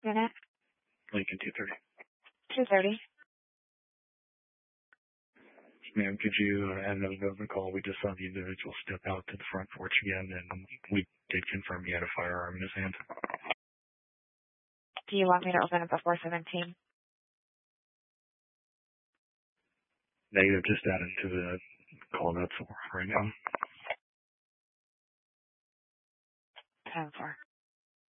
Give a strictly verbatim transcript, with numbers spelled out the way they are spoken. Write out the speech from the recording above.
Unit? Lincoln two thirty. two thirty. Ma'am, could you uh, add another note on the call? We just saw the individual step out to the front porch again, and we did confirm he had a firearm in his hand. Do you want me to open up a four seventeen? Negative, just added to the call notes right now. ten four.